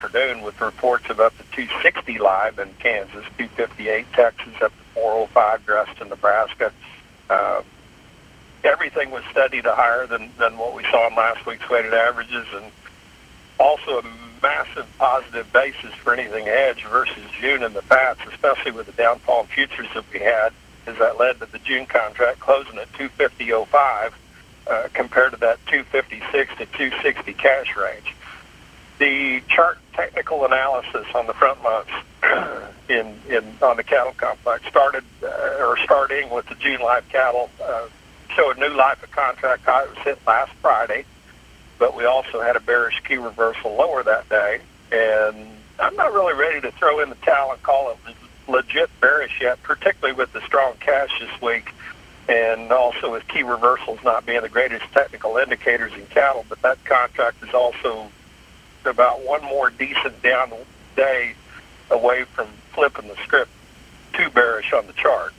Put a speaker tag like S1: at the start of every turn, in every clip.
S1: afternoon with reports of up to 260 live in Kansas, 258 Texas, up to 405 Dressed in Nebraska. Everything was steady to higher than what we saw in last week's weighted averages, and also a massive positive basis for anything hedged versus June in the Pats, especially with the downfall in futures that we had, as that led to the June contract closing at 250.05 compared to that 256 to 260 cash range. The chart technical analysis on the front months on the cattle complex starting with the June live cattle showed new life of contract high. It was hit last Friday, but we also had a bearish key reversal lower that day. And I'm not really ready to throw in the towel and call it legit bearish yet, particularly with the strong cash this week, and also with key reversals not being the greatest technical indicators in cattle. But that contract is also about one more decent down day away from flipping the script too bearish on the chart.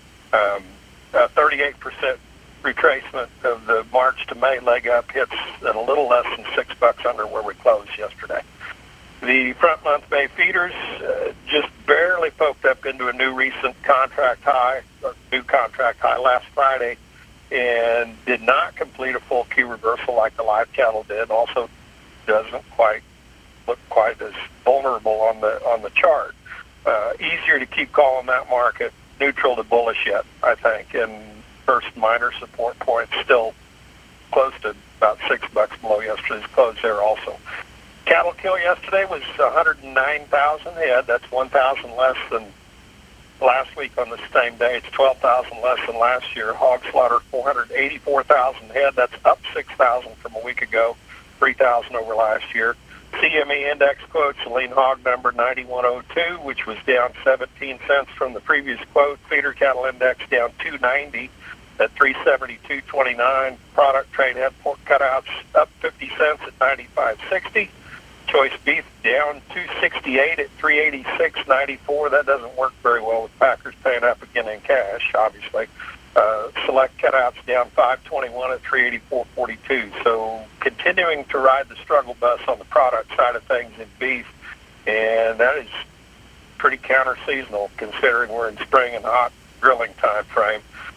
S1: 38% retracement of the March to May leg up hits at a little less than $6 under where we closed yesterday. The front month May feeders just barely poked up into a new recent contract high, or new contract high last Friday, and did not complete a full key reversal like the live cattle did. Also doesn't look quite as vulnerable on the chart. Easier to keep calling that market neutral to bullish yet, I think. And first minor support point still close to about $6 below yesterday's close there also. Cattle kill yesterday was 109,000 head. That's 1,000 less than last week on the same day. It's 12,000 less than last year. Hog slaughter 484,000 head. That's up 6,000 from a week ago, 3,000 over last year. CME index quotes, the lean hog number 9102, which was down 17 cents from the previous quote. Feeder cattle index down 290 at 372.29. Product trade head pork cutouts up 50 cents at 95.60. Choice beef down 268 at 386.94. That doesn't work very well with packers paying up again in cash, obviously. Select cutouts down 521 at 384.42. So continuing to ride the struggle bus on the product side of things in beef, and that is pretty counter-seasonal considering we're in spring and hot grilling time frame.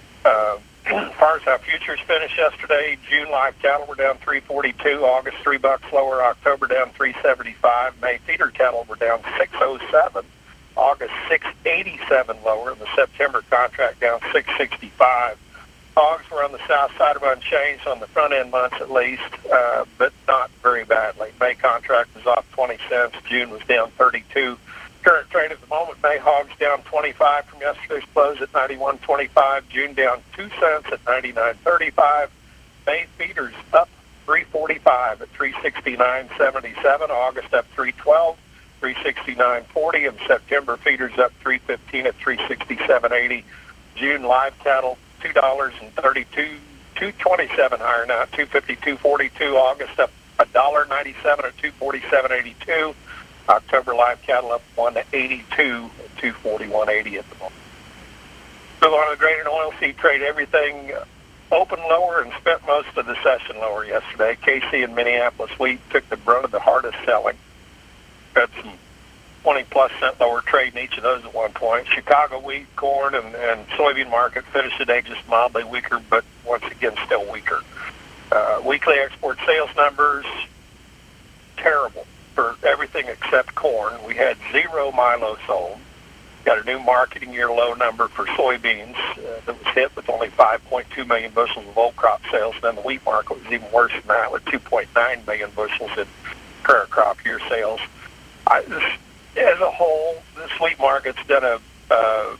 S1: As far as how futures finished yesterday, June live cattle were down 342, August $3 lower, October down 375, May feeder cattle were down 607, August 687 lower, and the September contract down 665. Hogs were on the south side of unchanged on the front end months at least, but not very badly. May contract was off 20 cents, June was down 32. Current trade at the moment, May hogs down 25 from yesterday's close at 91.25. June down 2 cents at 99.35. May feeders up 345 at 369.77. August up 312, 369.40, and September feeders up 315 at 367.80. June live cattle $2.32, 227 higher now, 252.42. August up $1.97 at 247.82. October live cattle up 182 at 241.80 at the moment. Move on to the grain and oilseed trade. Everything opened lower and spent most of the session lower yesterday. KC and Minneapolis wheat took the brunt of the hardest selling. Had some 20-plus cent lower trade in each of those at one point. Chicago wheat, corn, and soybean market finished today just mildly weaker, but once again still weaker. Weekly export sales numbers, terrible for everything except corn. We had 0 milo sold. Got a new marketing year low number for soybeans that was hit with only 5.2 million bushels of old crop sales. Then the wheat market was even worse than that with 2.9 million bushels in current crop year sales. As a whole, this wheat market's done a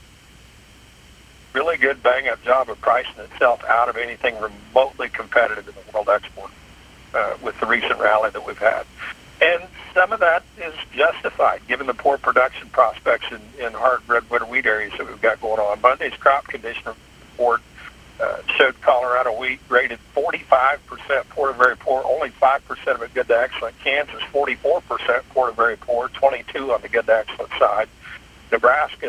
S1: really good bang-up job of pricing itself out of anything remotely competitive in the world export with the recent rally that we've had. And some of that is justified, given the poor production prospects in hard red winter wheat areas that we've got going on. Monday's crop condition report showed Colorado wheat rated 45% poor to very poor, only 5% of it good to excellent. Kansas, 44% poor to very poor, 22 on the good to excellent side. Nebraska,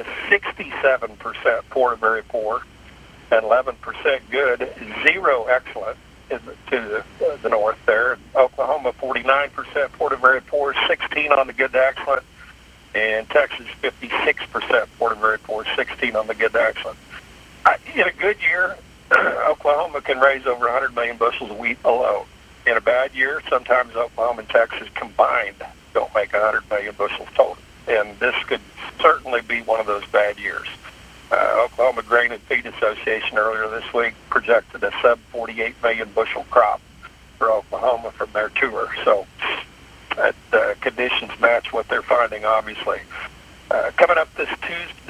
S1: 67% poor to very poor, and 11% good, 0 excellent. to the north there. Oklahoma 49%, Port Very poor, 16 on the good to excellent, and Texas 56%, Port Very poor, 16 on the good to excellent. In a good year, Oklahoma can raise over 100 million bushels of wheat alone. In a bad year, sometimes Oklahoma and Texas combined don't make 100 million bushels total, and this could certainly be one of those bad years. Oklahoma Grain and Feed Association earlier this week projected a sub-48 million bushel crop for Oklahoma from their tour. So conditions match what they're finding, obviously. Coming up this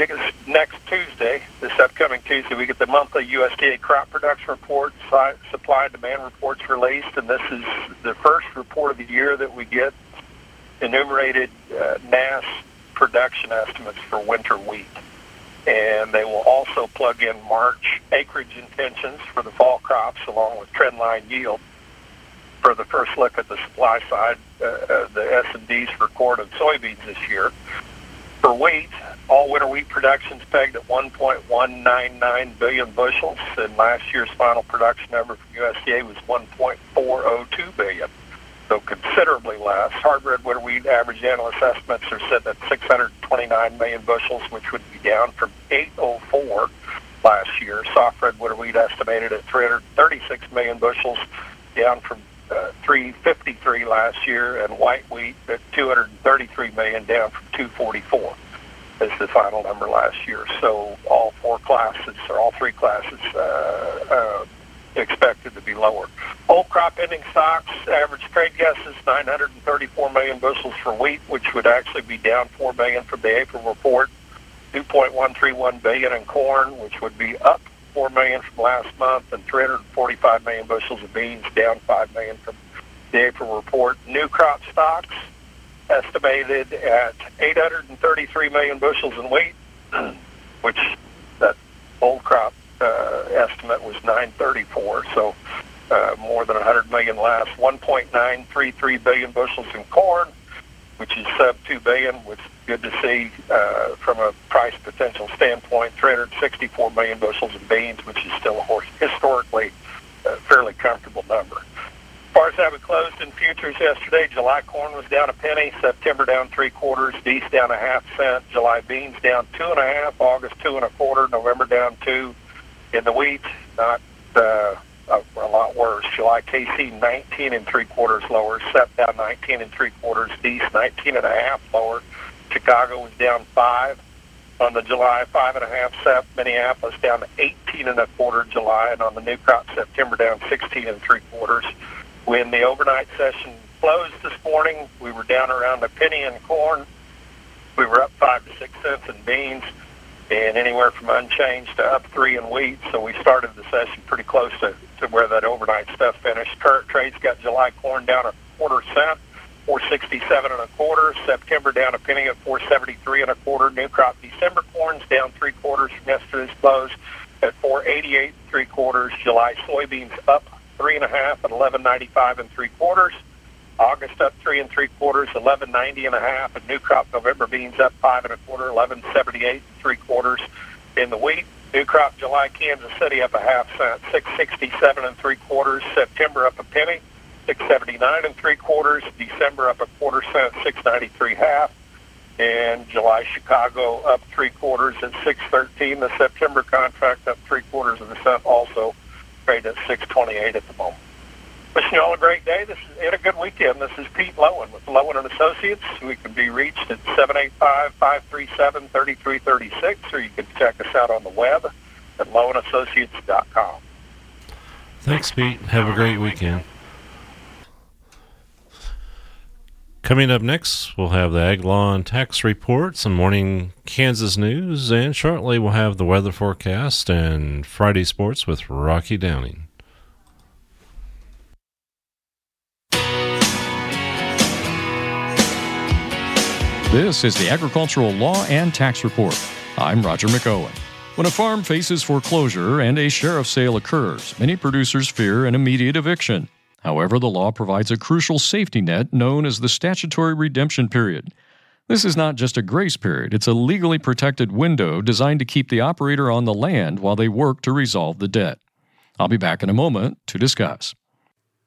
S1: upcoming Tuesday, we get the monthly USDA crop production report, supply and demand reports released, and this is the first report of the year that we get enumerated NASS production estimates for winter wheat. And they will also plug in March acreage intentions for the fall crops along with trendline yield for the first look at the supply side, the S&D's report of soybeans this year. For wheat, all winter wheat production is pegged at 1.199 billion bushels, and last year's final production number from USDA was 1.402 billion. So considerably less. Hard-red winter wheat average analyst estimates are set at 629 million bushels, which would be down from 804 last year. Soft-red winter wheat estimated at 336 million bushels, down from 353 last year, and white wheat at 233 million, down from 244 as the final number last year. So all three classes expected to be lower. Old crop ending stocks, average trade guesses 934 million bushels for wheat, which would actually be down 4 million from the April report. 2.131 billion in corn, which would be up 4 million from last month, and 345 million bushels of beans, down 5 million from the April report. New crop stocks estimated at 833 million bushels in wheat, which that old crop estimate was 934, so more than 100 million less. 1.933 billion bushels in corn, which is sub 2 billion, which is good to see from a price potential standpoint. 364 million bushels in beans, which is still a historically fairly comfortable number. As far as how we closed in futures yesterday, July corn was down a penny, September down 3/4, beef down 1/2 cent, July beans down 2.5, August 2 1/4, November down 2. In the wheat, not a lot worse. July KC 19 3/4 lower, Sep down 19 3/4, Dees 19.5 lower. Chicago was down 5 on the July, 5.5 Sep. Minneapolis down to 18 1/4 July, and on the new crop September down 16 3/4. When the overnight session closed this morning, we were down around a penny in corn. We were up 5 to 6 cents in beans, and anywhere from unchanged to up 3 in wheat. So we started the session pretty close to where that overnight stuff finished. Current trades got July corn down 1/4 cent, 467 1/4. September down a penny at 473 1/4. New crop December corn's down 3/4 from yesterday's close at 488 3/4. July soybeans up 3.5 at 11.95 3/4. August up 3 3/4, 11.90 1/2, and new crop November beans up 5 1/4, 11.78 3/4. In the wheat, new crop July Kansas City up 1/2 cent, 667 3/4. September up a penny, 679 3/4. December up 1/4 cent, 693 1/2, and July Chicago up 3/4 at 613. The September contract up 3/4 of a cent, also traded at 628 at the moment. Wishing you all a great day. This is a good weekend. This is Pete Lowen with Lowen and Associates. We can be reached at 785-537-3336, or you can check us out on the web at lowanassociates.com.
S2: Thanks, Pete. Have a great weekend. Coming up next, we'll have the Ag Law and Tax Report, some morning Kansas news, and shortly we'll have the weather forecast and Friday sports with Rocky Downing.
S3: This is the Agricultural Law and Tax Report. I'm Roger McOwen. When a farm faces foreclosure and a sheriff's sale occurs, many producers fear an immediate eviction. However, the law provides a crucial safety net known as the statutory redemption period. This is not just a grace period, it's a legally protected window designed to keep the operator on the land while they work to resolve the debt. I'll be back in a moment to discuss.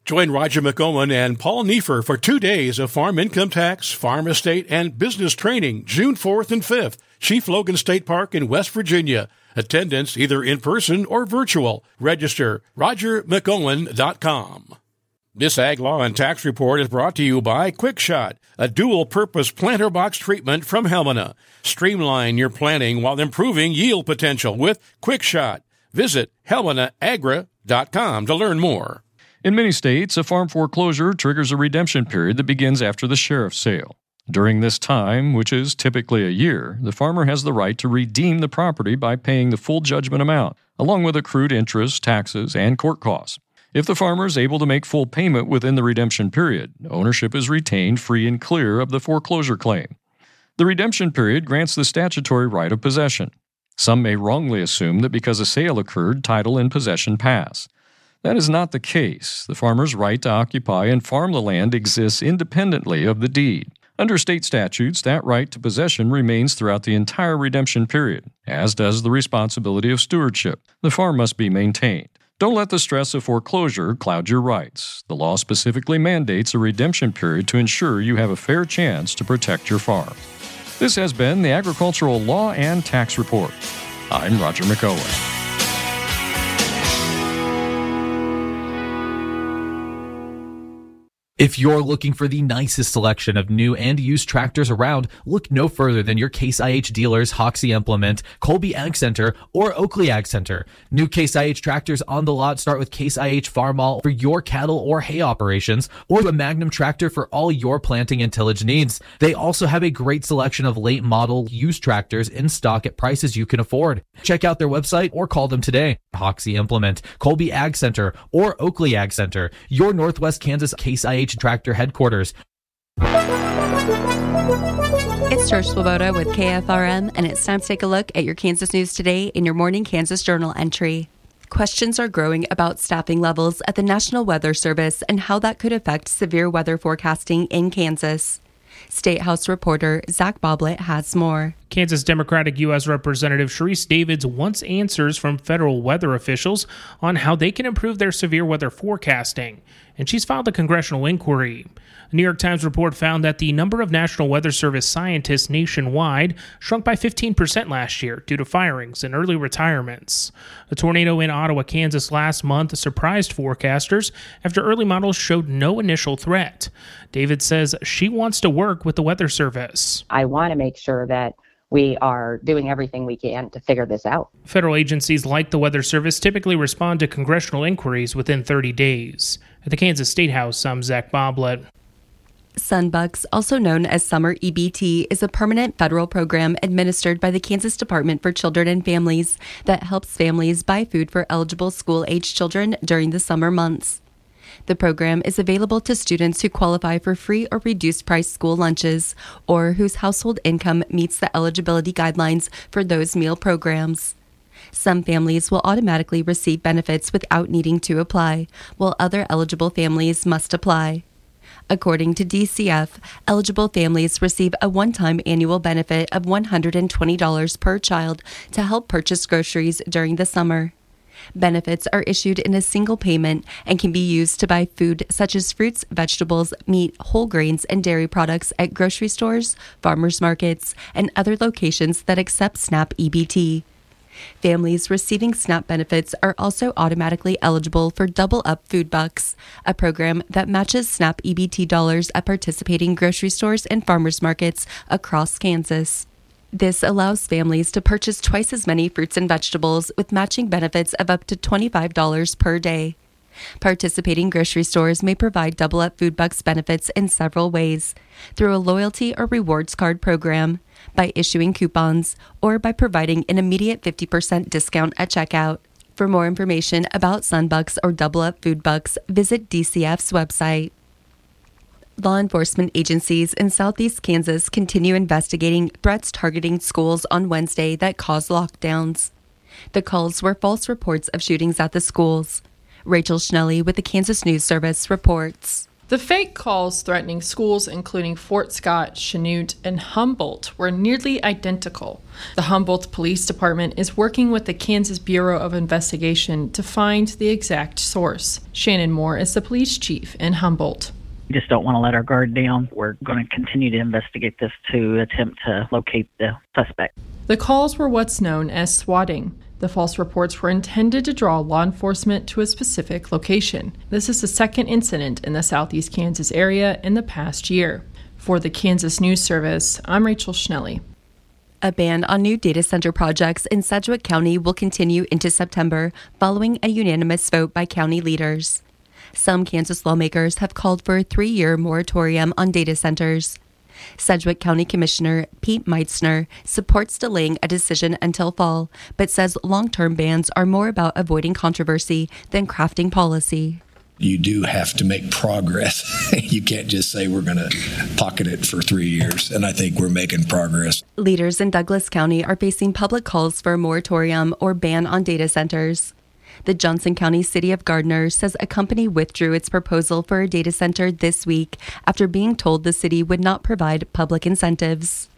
S4: Join Roger McOwen and Paul Neefer for 2 days of farm income tax, farm estate, and business training, June 4th and 5th, Chief Logan State Park in West Virginia. Attendance either in person or virtual. Register RogerMcOwen.com. This Ag Law and Tax Report is brought to you by QuickShot, a dual-purpose planter box treatment from Helmina. Streamline your planting while improving yield potential with QuickShot. Visit HelminaAgra.com to learn more.
S3: In many states, a farm foreclosure triggers a redemption period that begins after the sheriff's sale. During this time, which is typically a year, the farmer has the right to redeem the property by paying the full judgment amount, along with accrued interest, taxes, and court costs. If the farmer is able to make full payment within the redemption period, ownership is retained free and clear of the foreclosure claim. The redemption period grants the statutory right of possession. Some may wrongly assume that because a sale occurred, title and possession pass. That is not the case. The farmer's right to occupy and farm the land exists independently of the deed. Under state statutes, that right to possession remains throughout the entire redemption period, as does the responsibility of stewardship. The farm must be maintained. Don't let the stress of foreclosure cloud your rights. The law specifically mandates a redemption period to ensure you have a fair chance to protect your farm. This has been the Agricultural Law and Tax Report. I'm Roger McOwen.
S5: If you're looking for the nicest selection of new and used tractors around, look no further than your Case IH dealers Hoxie Implement, Colby Ag Center, or Oakley Ag Center. New Case IH tractors on the lot start with Case IH Farmall for your cattle or hay operations, or a Magnum tractor for all your planting and tillage needs. They also have a great selection of late model used tractors in stock at prices you can afford. Check out their website or call them today. Hoxie Implement, Colby Ag Center, or Oakley Ag Center, your Northwest Kansas Case IH Tractor headquarters.
S6: It's Trish Swoboda with KFRM, and it's time to take a look at your Kansas news today in your Morning Kansas Journal entry. Questions are growing about staffing levels at the National Weather Service and how that could affect severe weather forecasting in Kansas. State House reporter Zach Boblet has more.
S7: Kansas Democratic U.S. Representative Sharice Davids wants answers from federal weather officials on how they can improve their severe weather forecasting, and she's filed a congressional inquiry. A New York Times report found that the number of National Weather Service scientists nationwide shrunk by 15% last year due to firings and early retirements. A tornado in Ottawa, Kansas last month surprised forecasters after early models showed no initial threat. David says she wants to work with the Weather Service.
S8: I want to make sure that we are doing everything we can to figure this out.
S7: Federal agencies like the Weather Service typically respond to congressional inquiries within 30 days. At the Kansas State House, I'm Zach Boblet.
S6: Sunbucks, also known as Summer EBT, is a permanent federal program administered by the Kansas Department for Children and Families that helps families buy food for eligible school-age children during the summer months. The program is available to students who qualify for free or reduced price school lunches or whose household income meets the eligibility guidelines for those meal programs. Some families will automatically receive benefits without needing to apply, while other eligible families must apply. According to DCF, eligible families receive a one-time annual benefit of $120 per child to help purchase groceries during the summer. Benefits are issued in a single payment and can be used to buy food such as fruits, vegetables, meat, whole grains, and dairy products at grocery stores, farmers markets, and other locations that accept SNAP EBT. Families receiving SNAP benefits are also automatically eligible for Double Up Food Bucks, a program that matches SNAP EBT dollars at participating grocery stores and farmers markets across Kansas. This allows families to purchase twice as many fruits and vegetables with matching benefits of up to $25 per day. Participating grocery stores may provide Double Up Food Bucks benefits in several ways: through a loyalty or rewards card program, by issuing coupons, or by providing an immediate 50% discount at checkout. For more information about Sunbucks or Double Up Food Bucks, visit DCF's website. Law enforcement agencies in southeast Kansas continue investigating threats targeting schools on Wednesday that caused lockdowns. The calls were false reports of shootings at the schools. Rachel Schnelly with the Kansas News Service reports.
S9: The fake calls threatening schools including Fort Scott, Chanute, and Humboldt were nearly identical. The Humboldt Police Department is working with the Kansas Bureau of Investigation to find the exact source. Shannon Moore is the police chief in Humboldt.
S10: We just don't want to let our guard down. We're going to continue to investigate this to attempt to locate the suspect.
S9: The calls were what's known as swatting. The false reports were intended to draw law enforcement to a specific location. This is the second incident in the southeast Kansas area in the past year. For the Kansas News Service, I'm Rachel Schnelly.
S6: A ban on new data center projects in Sedgwick County will continue into September, following a unanimous vote by county leaders. Some Kansas lawmakers have called for a 3-year moratorium on data centers. Sedgwick County Commissioner Pete Meitzner supports delaying a decision until fall, but says long-term bans are more about avoiding controversy than crafting policy.
S11: You do have to make progress. You can't just say we're going to pocket it for 3 years, and I think we're making progress.
S6: Leaders in Douglas County are facing public calls for a moratorium or ban on data centers. The Johnson County City of Gardner says a company withdrew its proposal for a data center this week after being told the city would not provide public incentives.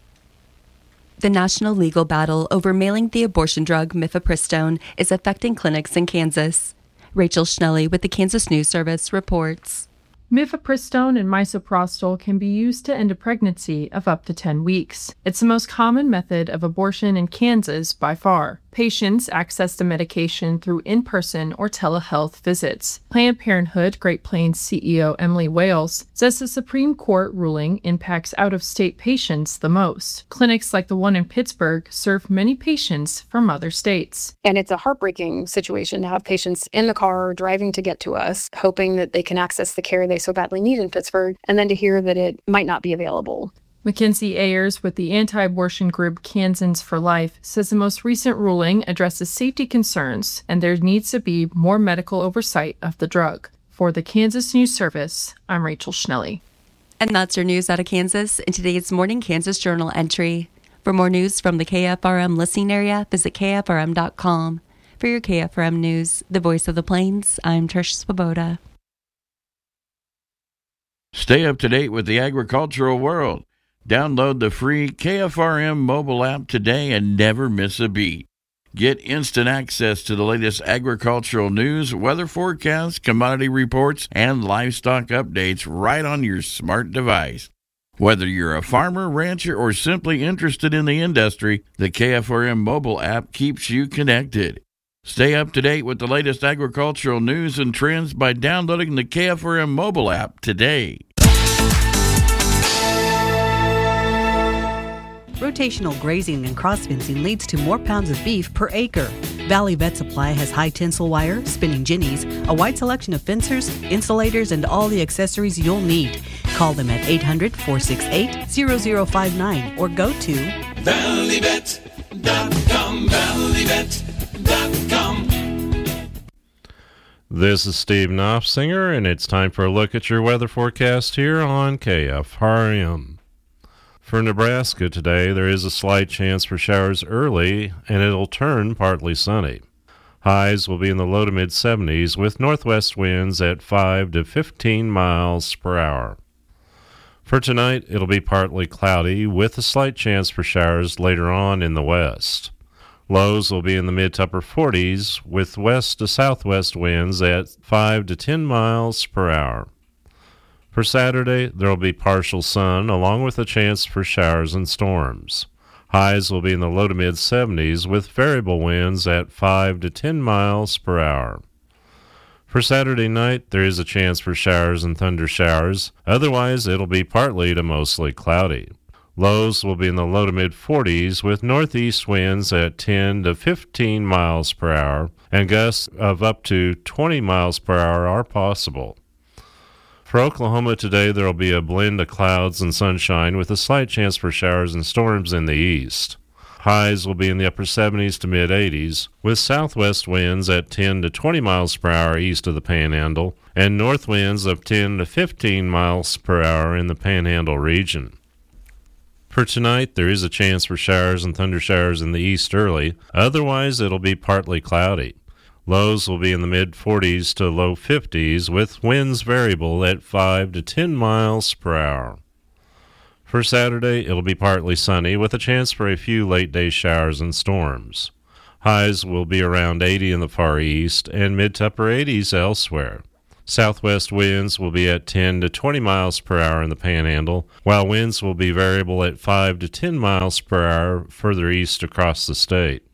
S6: The national legal battle over mailing the abortion drug mifepristone is affecting clinics in Kansas. Rachel Schnelly with the Kansas News Service reports.
S9: Mifepristone and misoprostol can be used to end a pregnancy of up to 10 weeks. It's the most common method of abortion in Kansas by far. Patients access the medication through in-person or telehealth visits. Planned Parenthood Great Plains CEO Emily Wales says the Supreme Court ruling impacts out-of-state patients the most. Clinics like the one in Pittsburgh serve many patients from other states.
S12: And it's a heartbreaking situation to have patients in the car driving to get to us, hoping that they can access the care they so badly need in Pittsburgh, and then to hear that it might not be available.
S9: Mackenzie Ayers with the anti-abortion group Kansans for Life says the most recent ruling addresses safety concerns and there needs to be more medical oversight of the drug. For the Kansas News Service, I'm Rachel Schnelly.
S6: And that's your news out of Kansas in today's Morning Kansas Journal entry. For more news from the KFRM listening area, visit KFRM.com. For your KFRM news, the voice of the Plains, I'm Trish Swoboda.
S13: Stay up to date with the agricultural world. Download the free KFRM mobile app today and never miss a beat. Get instant access to the latest agricultural news, weather forecasts, commodity reports, and livestock updates right on your smart device. Whether you're a farmer, rancher, or simply interested in the industry, the KFRM mobile app keeps you connected. Stay up to date with the latest agricultural news and trends by downloading the KFRM mobile app today.
S14: Rotational grazing and cross-fencing leads to more pounds of beef per acre. Valley Vet Supply has high tensile wire, spinning jennies, a wide selection of fencers, insulators, and all the accessories you'll need. Call them at 800-468-0059 or go to
S15: valleyvet.com, valleyvet.com.
S2: This is Steve Knopfsinger, and it's time for a look at your weather forecast here on KFRM. For Nebraska today, there is a slight chance for showers early, and it'll turn partly sunny. Highs will be in the low to mid-70s with northwest winds at 5 to 15 miles per hour. For tonight, it'll be partly cloudy with a slight chance for showers later on in the west. Lows will be in the mid to upper 40s with west to southwest winds at 5 to 10 miles per hour. For Saturday, there will be partial sun along with a chance for showers and storms. Highs will be in the low to mid-70s with variable winds at 5 to 10 miles per hour. For Saturday night, there is a chance for showers and thunder showers. Otherwise, it'll be partly to mostly cloudy. Lows will be in the low to mid-40s with northeast winds at 10 to 15 miles per hour, and gusts of up to 20 miles per hour are possible. For Oklahoma today, there will be a blend of clouds and sunshine with a slight chance for showers and storms in the east. Highs will be in the upper 70s to mid-80s, with southwest winds at 10 to 20 miles per hour east of the Panhandle, and north winds of 10 to 15 miles per hour in the Panhandle region. For tonight, there is a chance for showers and thunder showers in the east early. Otherwise, it'll be partly cloudy. Lows will be in the mid-40s to low 50s, with winds variable at 5 to 10 miles per hour. For Saturday, it'll be partly sunny, with a chance for a few late-day showers and storms. Highs will be around 80 in the far east and mid to upper 80s elsewhere. Southwest winds will be at 10 to 20 miles per hour in the Panhandle, while winds will be variable at 5 to 10 miles per hour further east across the state.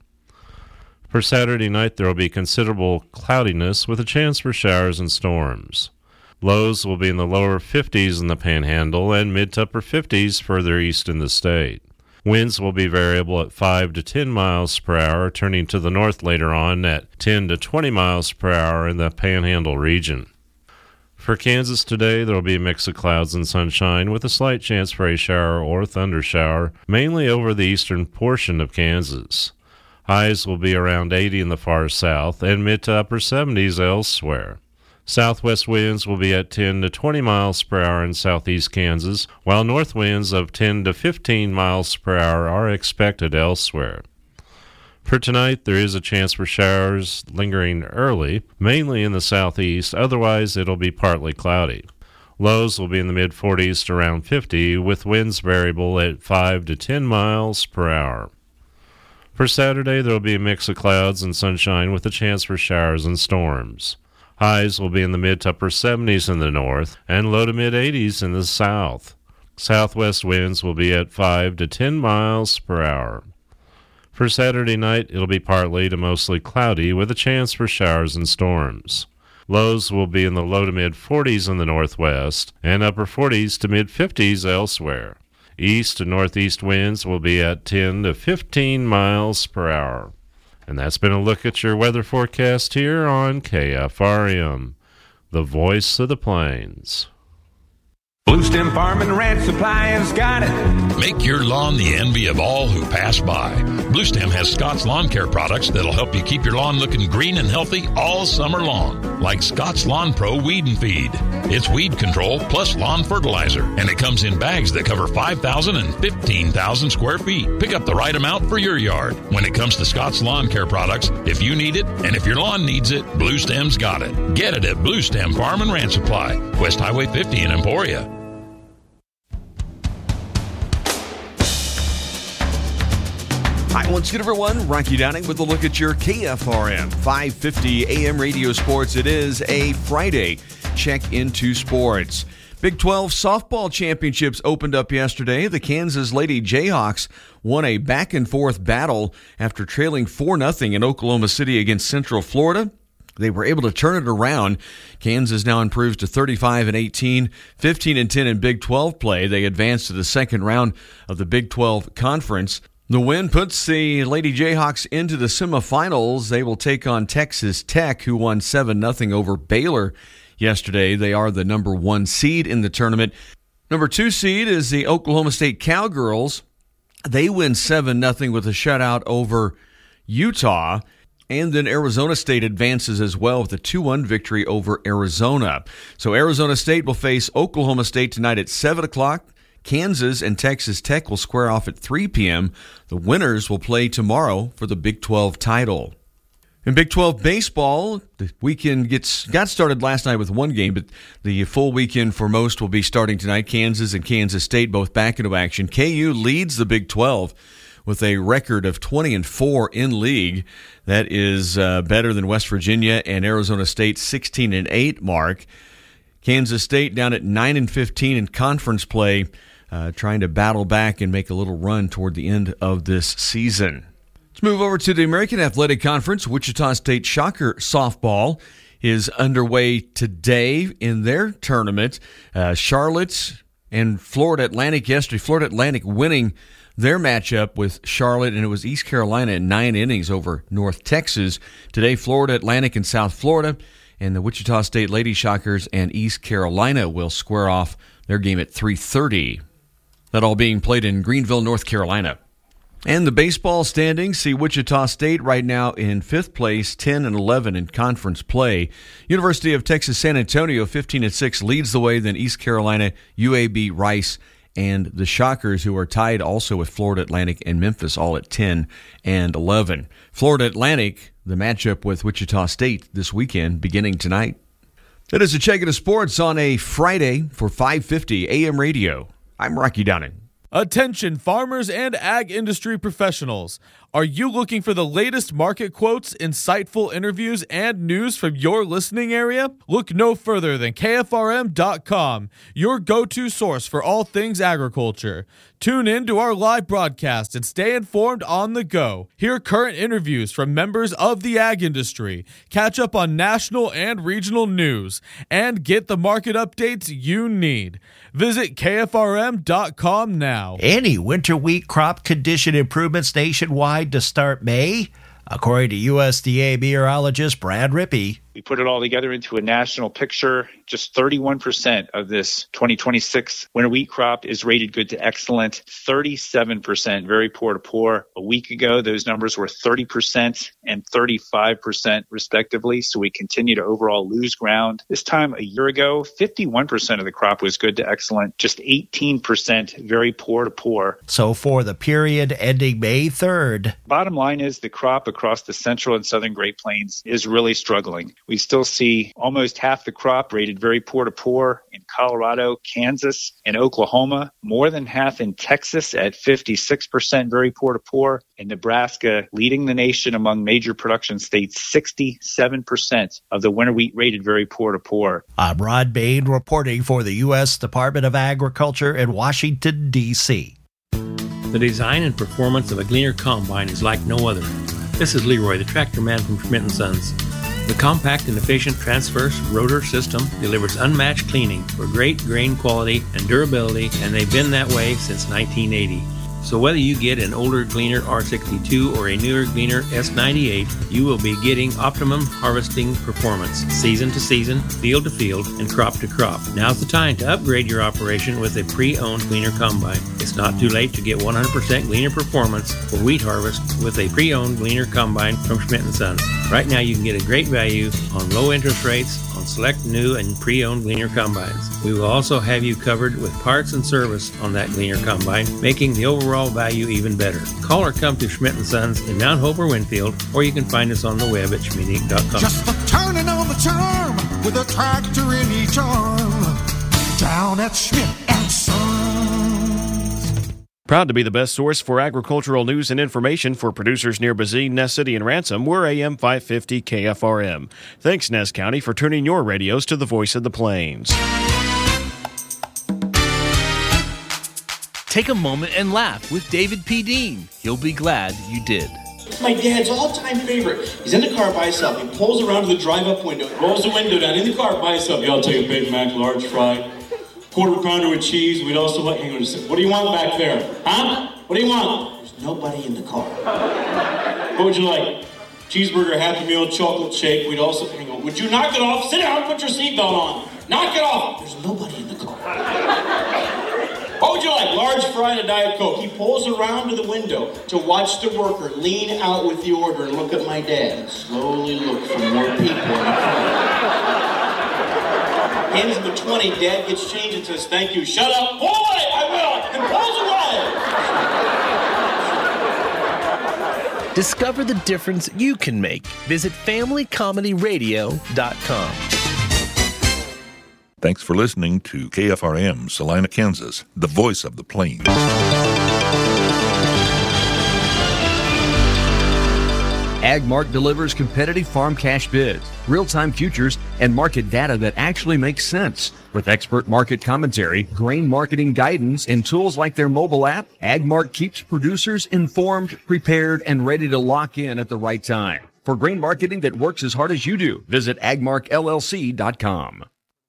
S2: For Saturday night, there will be considerable cloudiness with a chance for showers and storms. Lows will be in the lower 50s in the Panhandle and mid to upper 50s further east in the state. Winds will be variable at 5 to 10 miles per hour, turning to the north later on at 10 to 20 miles per hour in the Panhandle region. For Kansas today, there will be a mix of clouds and sunshine with a slight chance for a shower or thundershower, mainly over the eastern portion of Kansas. Highs will be around 80 in the far south and mid to upper 70s elsewhere. Southwest winds will be at 10 to 20 miles per hour in southeast Kansas, while north winds of 10 to 15 miles per hour are expected elsewhere. For tonight, there is a chance for showers lingering early, mainly in the southeast. Otherwise, it'll be partly cloudy. Lows will be in the mid-40s to around 50, with winds variable at 5 to 10 miles per hour. For Saturday, there will be a mix of clouds and sunshine with a chance for showers and storms. Highs will be in the mid to upper 70s in the north and low to mid-80s in the south. Southwest winds will be at 5 to 10 miles per hour. For Saturday night, it'll be partly to mostly cloudy with a chance for showers and storms. Lows will be in the low to mid-40s in the northwest and upper 40s to mid-50s elsewhere. East and northeast winds will be at 10 to 15 miles per hour. And that's been a look at your weather forecast here on KFRM, the voice of the plains.
S15: Blue Stem Farm and Ranch Supply has got it.
S16: Make your lawn the envy of all who pass by. Blue Stem has Scott's Lawn Care products that'll help you keep your lawn looking green and healthy all summer long. Like Scott's Lawn Pro Weed and Feed. It's weed control plus lawn fertilizer. And it comes in bags that cover 5,000 and 15,000 square feet. Pick up the right amount for your yard. When it comes to Scott's Lawn Care products, if you need it and if your lawn needs it, Blue Stem's got it. Get it at Blue Stem Farm and Ranch Supply, West Highway 50 in Emporia.
S17: Hi, once again, everyone. Rocky Downing with a look at your KFRM 550 AM radio sports. It is a Friday check into sports. Big 12 softball championships opened up yesterday. The Kansas Lady Jayhawks won a back-and-forth battle after trailing 4-0 in Oklahoma City against Central Florida. They were able to turn it around. Kansas now improves to 35-18, 15-10 in Big 12 play. They advance to the second round of the Big 12 Conference. The win puts the Lady Jayhawks into the semifinals. They will take on Texas Tech, who won 7-0 over Baylor yesterday. They are the number 1 seed in the tournament. Number 2 seed is the Oklahoma State Cowgirls. They win 7-0 with a shutout over Utah. And then Arizona State advances as well with a 2-1 victory over Arizona. So Arizona State will face Oklahoma State tonight at 7 o'clock. Kansas and Texas Tech will square off at 3 p.m. The winners will play tomorrow for the Big 12 title. In Big 12 baseball, the weekend got started last night with one game, but the full weekend for most will be starting tonight. Kansas and Kansas State both back into action. KU leads the Big 12 with a record of 20-4 in league. That is better than West Virginia and Arizona State's 16-8 mark. Kansas State down at 9-15 in conference play, trying to battle back and make a little run toward the end of this season. Let's move over to the American Athletic Conference. Wichita State Shocker softball is underway today in their tournament. Charlotte and Florida Atlantic yesterday. Florida Atlantic winning their matchup with Charlotte, and it was East Carolina in 9 innings over North Texas. Today, Florida Atlantic and South Florida, and the Wichita State Lady Shockers and East Carolina will square off their game at 3:30. That all being played in Greenville, North Carolina. And the baseball standings see Wichita State right now in 5th place, 10-11 in conference play. University of Texas San Antonio, 15-6, leads the way. Then East Carolina, UAB, Rice, and the Shockers, who are tied also with Florida Atlantic and Memphis, all at 10 and 11. Florida Atlantic, the matchup with Wichita State this weekend, beginning tonight. It is a check into sports on a Friday for 550 AM radio. I'm Rocky Downing.
S18: Attention farmers and ag industry professionals. Are you looking for the latest market quotes, insightful interviews, and news from your listening area? Look no further than KFRM.com, your go-to source for all things agriculture. Tune in to our live broadcast and stay informed on the go. Hear current interviews from members of the ag industry, catch up on national and regional news, and get the market updates you need. Visit KFRM.com now.
S19: Any winter wheat crop condition improvements nationwide to start May? According to USDA meteorologist Brad Rippey.
S20: We put it all together into a national picture. Just 31% of this 2026 winter wheat crop is rated good to excellent, 37% very poor to poor. A week ago, those numbers were 30% and 35% respectively, so we continue to overall lose ground. This time a year ago, 51% of the crop was good to excellent, just 18% very poor to poor.
S19: So for the period ending May 3rd.
S20: Bottom line is the crop across the central and southern Great Plains is really struggling. We still see almost half the crop rated very poor to poor in Colorado, Kansas, and Oklahoma, more than half in Texas at 56% very poor to poor, and Nebraska leading the nation among major production states, 67% of the winter wheat rated very poor to poor.
S19: I'm Rod Bain reporting for the U.S. Department of Agriculture in Washington, D.C.
S21: The design and performance of a Gleaner Combine is like no other. This is Leroy, the tractor man from Schmidt & Sons. The compact and efficient transverse rotor system delivers unmatched cleaning for great grain quality and durability, and they've been that way since 1980. So whether you get an older Gleaner R62 or a newer Gleaner S98, you will be getting optimum harvesting performance, season to season, field to field, and crop to crop. Now's the time to upgrade your operation with a pre-owned Gleaner Combine. It's not too late to get 100% Gleaner performance for wheat harvest with a pre-owned Gleaner Combine from Schmidt & Sons. Right now you can get a great value on low interest rates on select new and pre-owned Gleaner Combines. We will also have you covered with parts and service on that Gleaner Combine, making the overall value even better. Call or come to Schmidt & Sons in Mount Hope or Winfield, or you can find us on the web at schmidinc.com.
S22: Just a turning of the charm with a tractor in each arm. Down at Schmidt & Sons.
S23: Proud to be the best source for agricultural news and information for producers near Bazine, Ness City, and Ransom. We're AM 550 KFRM. Thanks, Ness County, for tuning your radios to the voice of the plains.
S24: Take a moment and laugh with David P. Dean. He'll be glad you did.
S25: It's my dad's all-time favorite. He's in the car by himself. He pulls around to the drive-up window, rolls the window down, in the car by himself. Yeah, I'll take a Big Mac, large fry, quarter pounder with cheese. We'd also like, hang on a second. What do you want back there? Huh? What do you want? There's nobody in the car. What would you like? Cheeseburger, Happy Meal, chocolate shake. We'd also, hang on. Would you knock it off? Sit down, put your seatbelt on. Knock it off. There's nobody in the car. What would you like? Large fry and a Diet Coke. He pulls around to the window to watch the worker lean out with the order and look at my dad and slowly look for more people in the car. Hands him the 20, Dad gets change and says, thank you. Shut up. Pull away. I will. And pulls away.
S24: Discover the difference you can make. Visit FamilyComedyRadio.com.
S26: Thanks for listening to KFRM, Salina, Kansas, the voice of the plains.
S27: AgMark delivers competitive farm cash bids, real-time futures, and market data that actually makes sense. With expert market commentary, grain marketing guidance, and tools like their mobile app, AgMark keeps producers informed, prepared, and ready to lock in at the right time. For grain marketing that works as hard as you do, visit agmarkllc.com.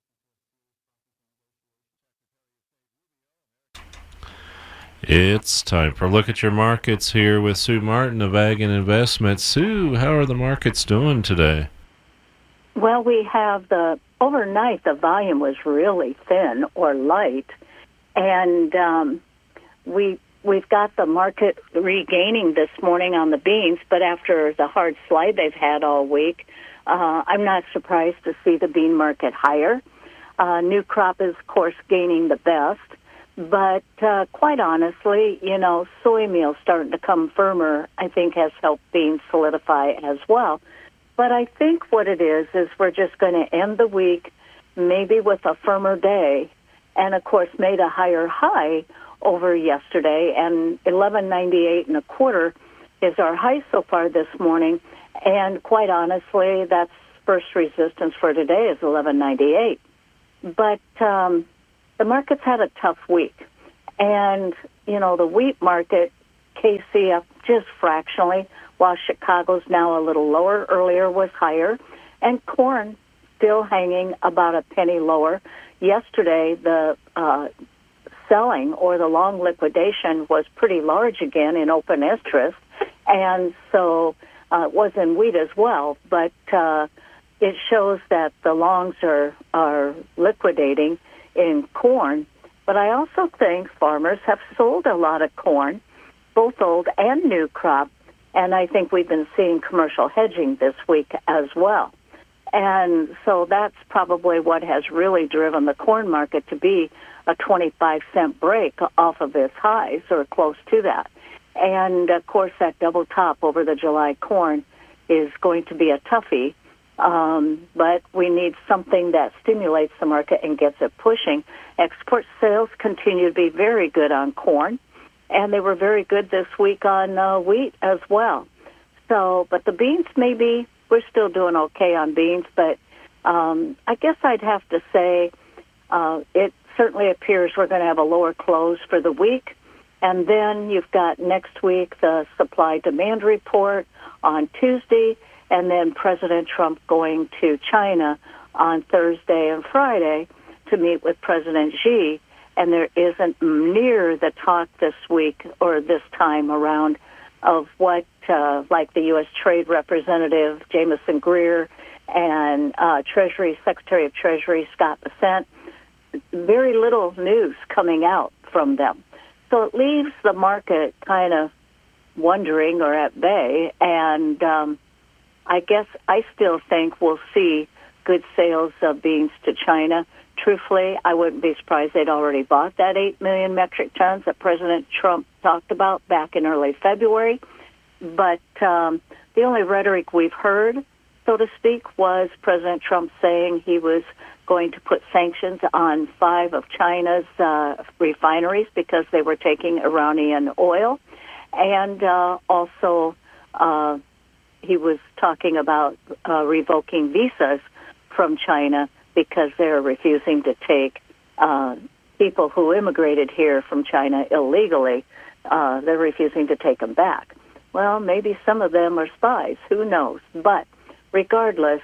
S2: It's time for a look at your markets here with Sue Martin of Ag and Investments. Sue, how are the markets doing today?
S28: Well, we have overnight the volume was really thin or light, and we've got the market regaining this morning on the beans, but after the hard slide they've had all week, I'm not surprised to see the bean market higher. New crop is, of course, gaining the best. But quite honestly, soy meal starting to come firmer, I think has helped beans solidify as well. But I think what it is we're just going to end the week maybe with a firmer day, and of course made a higher high over yesterday, and 11.98 and a quarter is our high so far this morning. And quite honestly, that's first resistance for today is 11.98. But the market's had a tough week. And, the wheat market, KC up just fractionally, while Chicago's now a little lower, earlier was higher. And corn still hanging about a penny lower. Yesterday, the selling or the long liquidation was pretty large again in open interest. And so it was in wheat as well. But it shows that the longs are liquidating in corn. But I also think farmers have sold a lot of corn, both old and new crop, and I think we've been seeing commercial hedging this week as well. And so that's probably what has really driven the corn market to be a 25-cent break off of its highs or close to that. And, of course, that double top over the July corn is going to be a toughie. But we need something that stimulates the market and gets it pushing. Export sales continue to be very good on corn, and they were very good this week on wheat as well. So, but the beans, maybe we're still doing okay on beans, but I guess I'd have to say it certainly appears we're going to have a lower close for the week. And then you've got next week the supply-demand report on Tuesday, and then President Trump going to China on Thursday and Friday to meet with President Xi. And there isn't near the talk this week or this time around of what, like the U.S. Trade Representative Jamieson Greer and Secretary of Treasury Scott Bessent. Very little news coming out from them. So it leaves the market kind of wondering or at bay, and I guess I still think we'll see good sales of beans to China. Truthfully, I wouldn't be surprised they'd already bought that 8 million metric tons that President Trump talked about back in early February. But the only rhetoric we've heard, so to speak, was President Trump saying he was going to put sanctions on 5 of China's refineries because they were taking Iranian oil. And also he was talking about revoking visas from China because they're refusing to take people who immigrated here from China illegally. They're refusing to take them back. Well, maybe some of them are spies. Who knows? But regardless,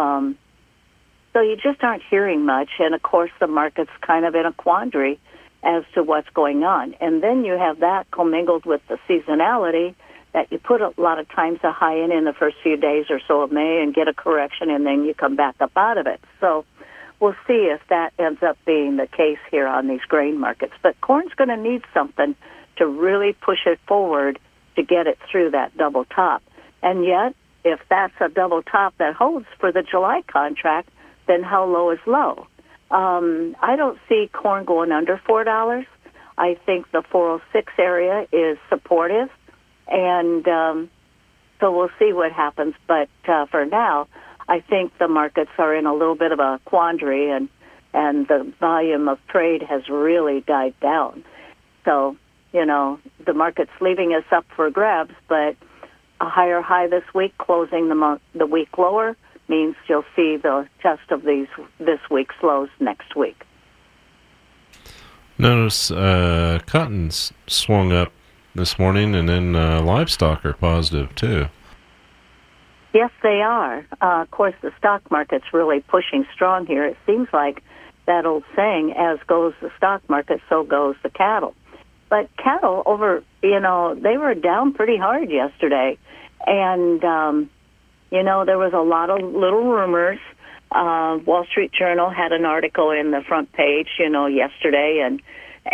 S28: so you just aren't hearing much. And, of course, the market's kind of in a quandary as to what's going on. And then you have that commingled with the seasonality that you put a lot of times a high in the first few days or so of May and get a correction, and then you come back up out of it. So we'll see if that ends up being the case here on these grain markets. But corn's going to need something to really push it forward to get it through that double top. And yet, if that's a double top that holds for the July contract, then how low is low? I don't see corn going under $4. I think the 406 area is supportive, and so we'll see what happens. But for now, I think the markets are in a little bit of a quandary, and the volume of trade has really died down. So, the market's leaving us up for grabs, but a higher high this week, closing the week lower, means you'll see the test of this week's lows next week.
S2: Notice cotton's swung up this morning, and then livestock are positive too.
S28: Yes, they are. Of course, the stock market's really pushing strong here. It seems like that old saying, as goes the stock market, so goes the cattle. But cattle they were down pretty hard yesterday. And, there was a lot of little rumors. Wall Street Journal had an article in the front page, yesterday. And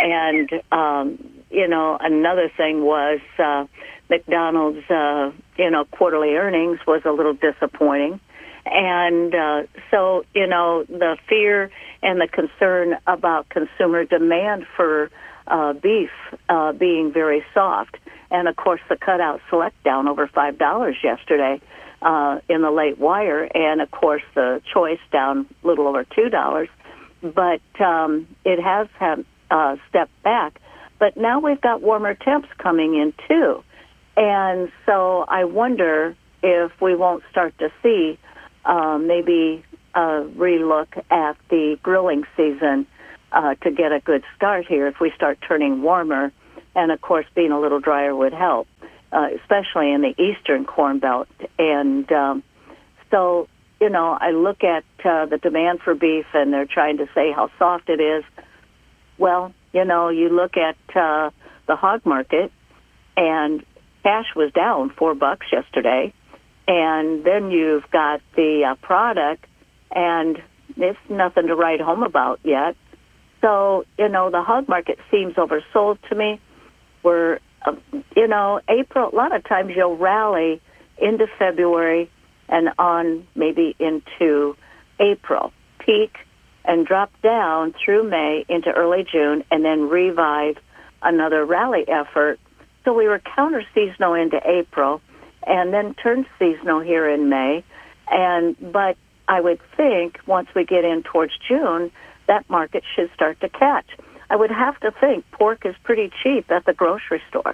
S28: another thing was McDonald's, quarterly earnings was a little disappointing. And so, the fear and the concern about consumer demand for beef being very soft. And, of course, the cutout select down over $5 yesterday in the late wire. And, of course, the choice down a little over $2. But it has had stepped back. But now we've got warmer temps coming in, too. And so I wonder if we won't start to see maybe a relook at the grilling season to get a good start here if we start turning warmer. And, of course, being a little drier would help, especially in the eastern Corn Belt. And so, you know, I look at the demand for beef, and they're trying to say how soft it is. Well, you know, you look at the hog market, and cash was down $4 yesterday. And then you've got the product, and it's nothing to write home about yet. So, you know, the hog market seems oversold to me. We're, you know, April, a lot of times you'll rally into February and on maybe into April, peak and drop down through May into early June, and then revive another rally effort. So we were counter-seasonal into April and then turned seasonal here in May. But I would think once we get in towards June, that market should start to catch. I would have to think pork is pretty cheap at the grocery store.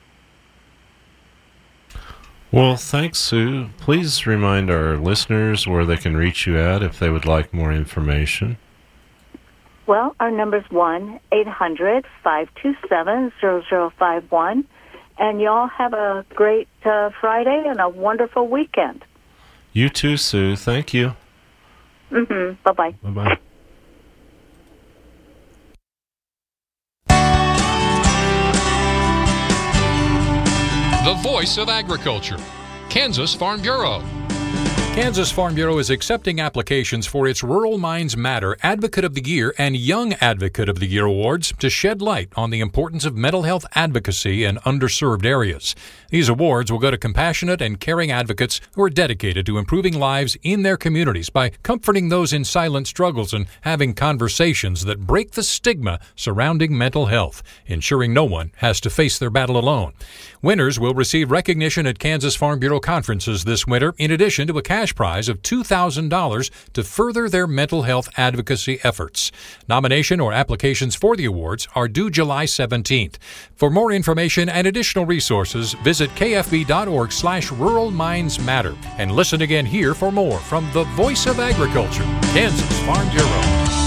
S2: Well, thanks, Sue. Please remind our listeners where they can reach you at if they would like more information.
S28: Well, our number's 1-800-527-0051. And y'all have a great Friday and a wonderful weekend.
S2: You too, Sue. Thank you.
S28: Mm-hmm. Bye-bye.
S2: Bye-bye.
S1: The voice of agriculture, Kansas Farm Bureau.
S3: Kansas Farm Bureau is accepting applications for its Rural Minds Matter Advocate of the Year and Young Advocate of the Year awards to shed light on the importance of mental health advocacy in underserved areas. These awards will go to compassionate and caring advocates who are dedicated to improving lives in their communities by comforting those in silent struggles and having conversations that break the stigma surrounding mental health, ensuring no one has to face their battle alone. Winners will receive recognition at Kansas Farm Bureau conferences this winter, in addition to a cash prize of $2,000 to further their mental health advocacy efforts. Nomination or applications for the awards are due July 17th. For more information and additional resources, visit kfb.org/Rural Minds Matter and listen again here for more from the Voice of Agriculture, Kansas Farm Bureau.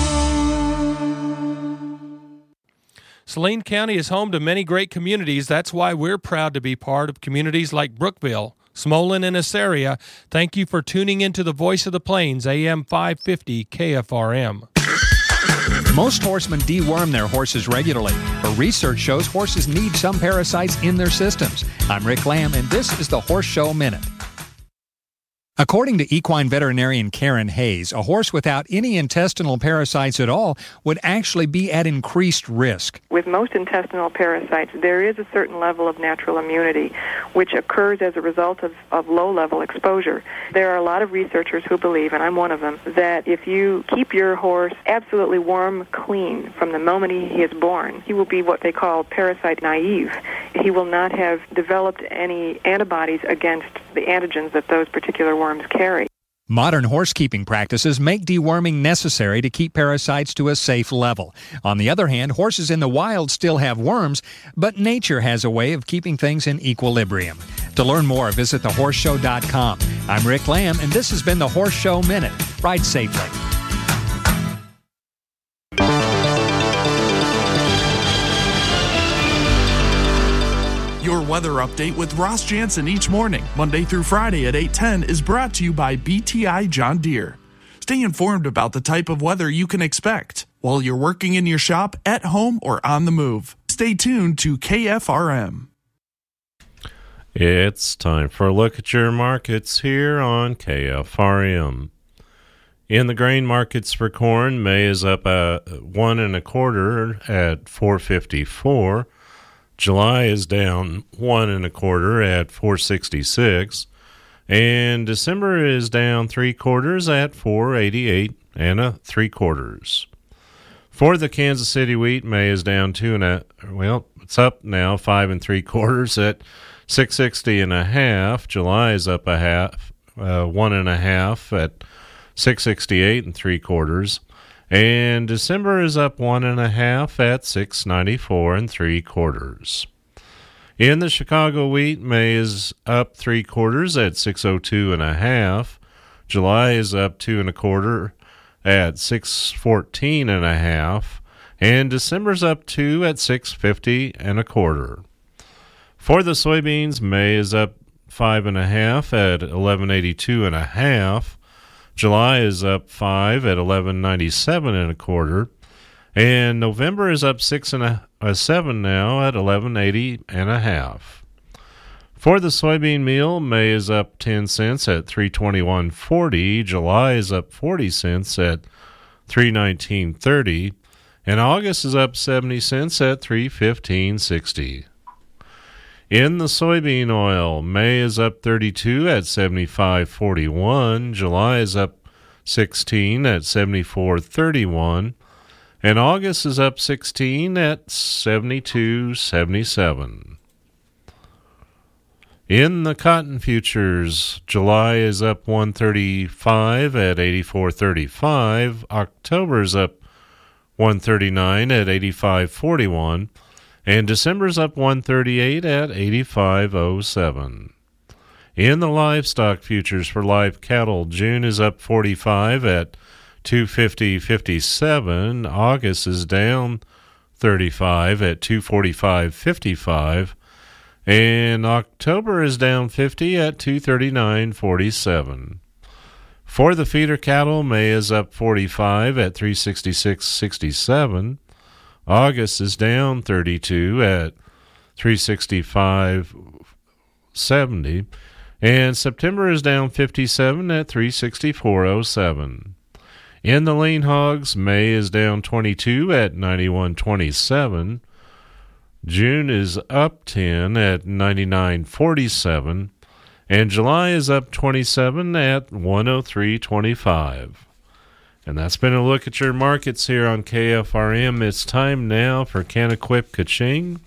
S4: Saline County is home to many great communities. That's why we're proud to be part of communities like Brookville, Smolin, and Assaria. Thank you for tuning into the Voice of the Plains, AM 550 KFRM.
S5: Most horsemen deworm their horses regularly, but research shows horses need some parasites in their systems. I'm Rick Lamb, and this is the Horse Show Minute. According to equine veterinarian Karen Hayes, a horse without any intestinal parasites at all would actually be at increased risk.
S7: With most intestinal parasites, there is a certain level of natural immunity, which occurs as a result of low-level exposure. There are a lot of researchers who believe, and I'm one of them, that if you keep your horse absolutely worm clean from the moment he is born, he will be what they call parasite naive. He will not have developed any antibodies against the antigens that those particular worms carry.
S5: Modern horsekeeping practices make deworming necessary to keep parasites to a safe level. On the other hand, horses in the wild still have worms, but nature has a way of keeping things in equilibrium. To learn more, visit thehorseshow.com. I'm Rick Lamb, and this has been the Horse Show Minute. Ride safely.
S8: Your weather update with Ross Jansen each morning, Monday through Friday at 8:10, is brought to you by BTI John Deere. Stay informed about the type of weather you can expect while you're working in your shop, at home, or on the move. Stay tuned to KFRM.
S2: It's time for a look at your markets here on KFRM. In the grain markets for corn, May is up 1 1/4 at $4.54. July is down 1 1/4 at $4.66, and December is down 3/4 at $4.88 3/4. For the Kansas City wheat, May is down it's up now 5 3/4 at 660.5. July is up 1.5 at 668 3/4. And December is up 1.5 at 694 3/4. In the Chicago wheat, May is up 3/4 at 602.5. July is up 2 1/4 at 614.5, and December's up 2 at 650 1/4. For the soybeans, May is up 5.5 at 1182.5. July is up 5 at 1197 1/4, and November is up 7 now at 1180.5. For the soybean meal, May is up 10 cents at 321.40. July is up 40 cents at 319.30. And August is up 70 cents at 315.60. In the soybean oil, May is up 32 at 75.41. July is up 16 at 74.31. And August is up 16 at 72.77. In the cotton futures, July is up 135 at 84.35. October is up 139 at 85.41. And December's up 138 at 85.07. In the livestock futures for live cattle, June is up 45 at 250.57. August is down 35 at 245.55. And October is down 50 at 239.47. For the feeder cattle, May is up 45 at 366.67. August is down 32 at 365.70. And September is down 57 at 364.07. In the lean hogs, May is down 22 at 91.27. June is up 10 at 99.47, and July is up 27 at 103.25. And that's been a look at your markets here on KFRM. It's time now for Can-Equip Ka-Ching.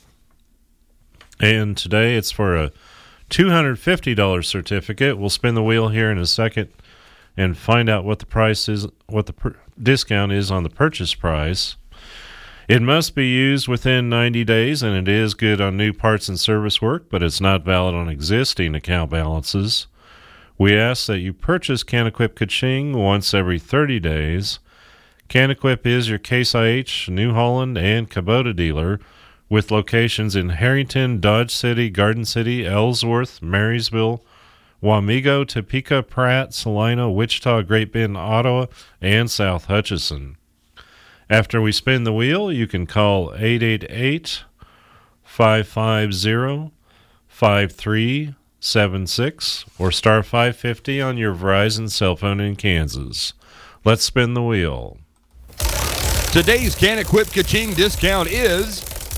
S2: And today it's for a $250 certificate. We'll spin the wheel here in a second and find out what the price is, what the discount is on the purchase price. It must be used within 90 days, and it is good on new parts and service work, but it's not valid on existing account balances. We ask that you purchase Can-Equip Ka-Ching once every 30 days. Can-Equip is your Case IH, New Holland, and Kubota dealer, with locations in Harrington, Dodge City, Garden City, Ellsworth, Marysville, Wamego, Topeka, Pratt, Salina, Wichita, Great Bend, Ottawa, and South Hutchinson. After we spin the wheel, you can call 888-550-5376 or star 550 on your Verizon cell phone in Kansas. Let's spin the wheel.
S6: Today's Can-Equip Ka-Ching discount is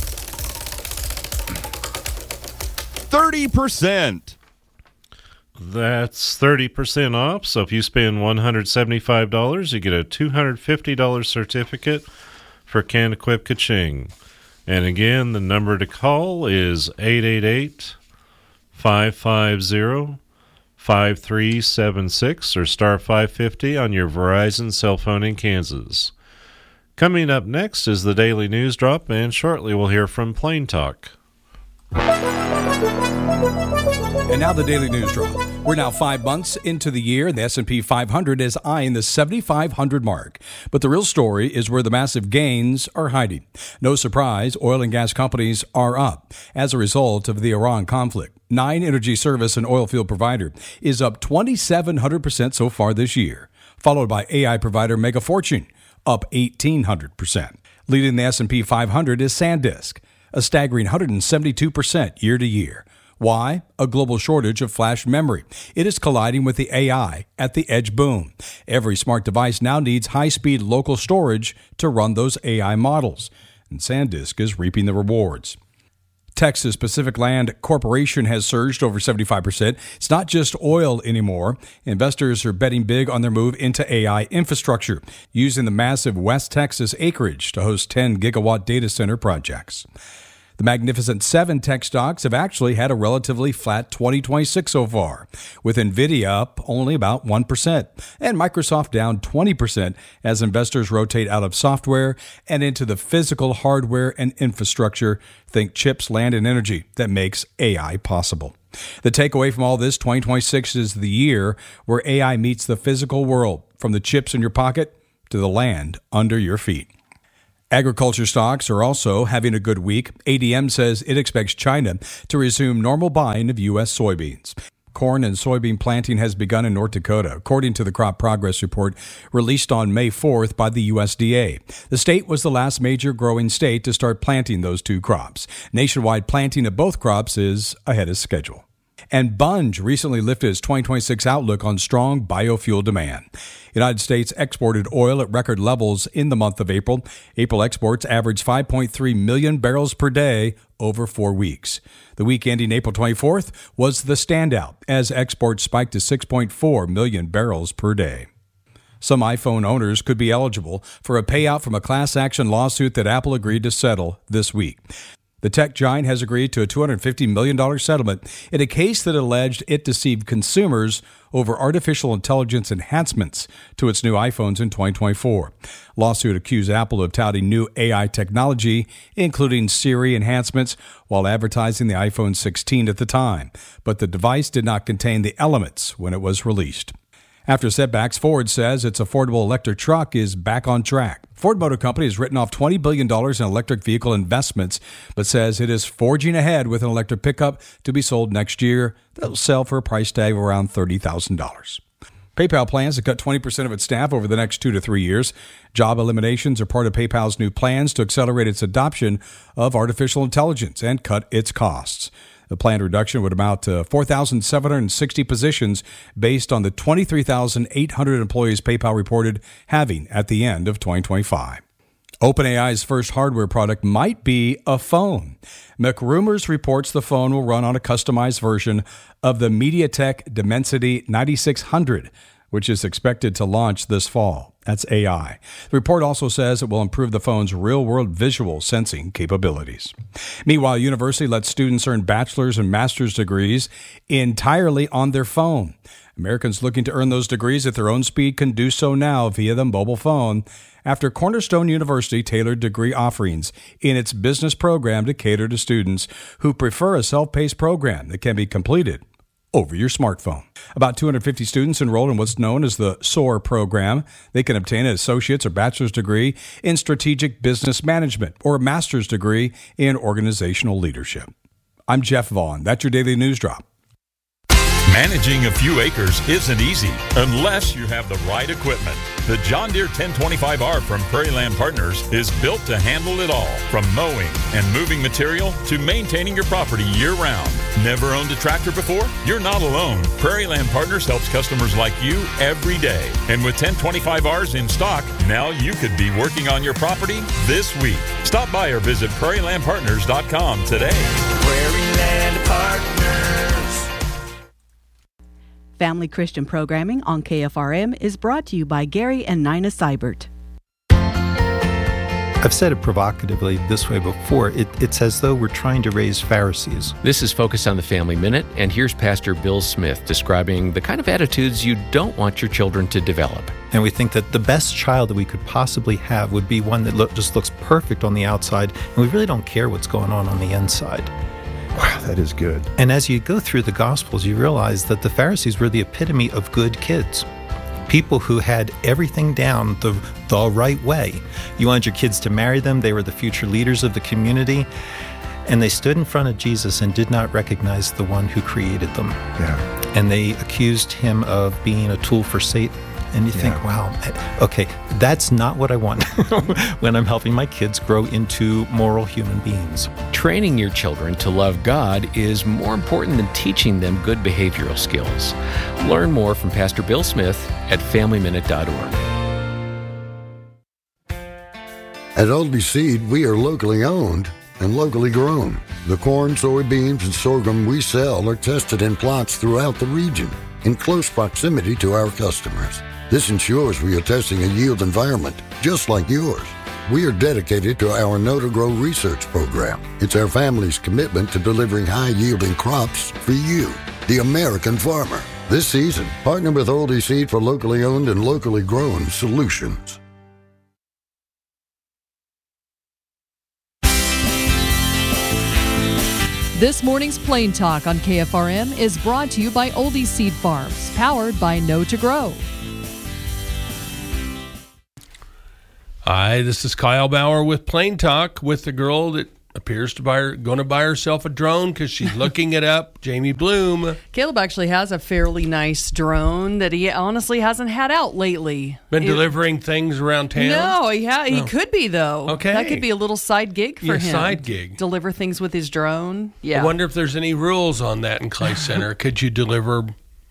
S6: 30%.
S2: That's 30% off. So if you spend $175, you get a $250 certificate for Can-Equip Ka-Ching. And again, the number to call is 888-550-5376 or star 550 on your Verizon cell phone in Kansas. Coming up next is the Daily News Drop, and shortly we'll hear from Plain Talk.
S9: And now the Daily News Drop. We're now 5 months into the year, and the S&P 500 is eyeing the 7,500 mark. But the real story is where the massive gains are hiding. No surprise, oil and gas companies are up as a result of the Iran conflict. Nine energy service and oil field provider is up 2,700% so far this year, followed by AI provider Mega Fortune, up 1,800%. Leading the S&P 500 is SanDisk, a staggering 172% year to year. Why? A global shortage of flash memory. It is colliding with the AI at the edge boom. Every smart device now needs high-speed local storage to run those AI models, and SanDisk is reaping the rewards. Texas Pacific Land Corporation has surged over 75%. It's not just oil anymore. Investors are betting big on their move into AI infrastructure, using the massive West Texas acreage to host 10-gigawatt data center projects. The Magnificent Seven tech stocks have actually had a relatively flat 2026 so far, with NVIDIA up only about 1% and Microsoft down 20% as investors rotate out of software and into the physical hardware and infrastructure, think chips, land, and energy, that makes AI possible. The takeaway from all this, 2026 is the year where AI meets the physical world, from the chips in your pocket to the land under your feet. Agriculture stocks are also having a good week. ADM says it expects China to resume normal buying of U.S. soybeans. Corn and soybean planting has begun in North Dakota, according to the crop progress report released on May 4th by the USDA. The state was the last major growing state to start planting those two crops. Nationwide planting of both crops is ahead of schedule. And Bunge recently lifted its 2026 outlook on strong biofuel demand. United States exported oil at record levels in the month of April. April exports averaged 5.3 million barrels per day over 4 weeks. The week ending April 24th was the standout, as exports spiked to 6.4 million barrels per day. Some iPhone owners could be eligible for a payout from a class action lawsuit that Apple agreed to settle this week. The tech giant has agreed to a $250 million settlement in a case that alleged it deceived consumers over artificial intelligence enhancements to its new iPhones in 2024. Lawsuit accused Apple of touting new AI technology, including Siri enhancements, while advertising the iPhone 16 at the time, but the device did not contain the elements when it was released. After setbacks, Ford says its affordable electric truck is back on track. Ford Motor Company has written off $20 billion in electric vehicle investments, but says it is forging ahead with an electric pickup to be sold next year that will sell for a price tag of around $30,000. PayPal plans to cut 20% of its staff over the next 2 to 3 years. Job eliminations are part of PayPal's new plans to accelerate its adoption of artificial intelligence and cut its costs. The planned reduction would amount to 4,760 positions based on the 23,800 employees PayPal reported having at the end of 2025. OpenAI's first hardware product might be a phone. McRumors reports the phone will run on a customized version of the MediaTek Dimensity 9600, which is expected to launch this fall. That's AI. The report also says it will improve the phone's real-world visual sensing capabilities. Meanwhile, university lets students earn bachelor's and master's degrees entirely on their phone. Americans looking to earn those degrees at their own speed can do so now via the mobile phone, after Cornerstone University tailored degree offerings in its business program to cater to students who prefer a self-paced program that can be completed over your smartphone. About 250 students enrolled in what's known as the SOAR program. They can obtain an associate's or bachelor's degree in strategic business management or a master's degree in organizational leadership. I'm Jeff Vaughn. That's your Daily News Drop.
S10: Managing a few acres isn't easy unless you have the right equipment. The John Deere 1025R from Prairie Land Partners is built to handle it all, from mowing and moving material to maintaining your property year-round. Never owned a tractor before? You're not alone. Prairie Land Partners helps customers like you every day. And with 1025Rs in stock, now you could be working on your property this week. Stop by or visit prairielandpartners.com today.
S11: Prairie Land Partners.
S12: Family Christian programming on KFRM is brought to you by Gary and Nina Seibert.
S13: I've said it provocatively this way before. It's as though we're trying to raise Pharisees.
S14: This is Focus on the Family Minute, and here's Pastor Bill Smith describing the kind of attitudes you don't want your children to develop.
S13: And we think that the best child that we could possibly have would be one that just looks perfect on the outside, and we really don't care what's going on the inside.
S15: Wow, that is good.
S13: And as you go through the Gospels, you realize that the Pharisees were the epitome of good kids. People who had everything down the right way. You wanted your kids to marry them. They were the future leaders of the community. And they stood in front of Jesus and did not recognize the one who created them.
S15: Yeah.
S13: And they accused him of being a tool for Satan. And you think, wow, okay, that's not what I want when I'm helping my kids grow into moral human beings.
S14: Training your children to love God is more important than teaching them good behavioral skills. Learn more from Pastor Bill Smith at FamilyMinute.org.
S16: At Oldie Seed, we are locally owned and locally grown. The corn, soybeans, and sorghum we sell are tested in plots throughout the region in close proximity to our customers. This ensures we are testing a yield environment just like yours. We are dedicated to our Know to Grow research program. It's our family's commitment to delivering high-yielding crops for you, the American farmer. This season, partner with Oldie Seed for locally owned and locally grown solutions.
S17: This morning's Plain Talk on KFRM is brought to you by Oldie Seed Farms, powered by Know to Grow.
S4: Hi, this is Kyle Bauer with Plain Talk with the girl that appears to going to buy herself a drone because she's looking it up, Jamie Bloom.
S18: Caleb actually has a fairly nice drone that he honestly hasn't had out lately.
S4: Been delivering things around town?
S18: No, he could be, though.
S4: Okay.
S18: That could be a little side gig for him.
S4: Side gig.
S18: Deliver things with his drone. Yeah.
S4: I wonder if there's any rules on that in Clay Center. Could you deliver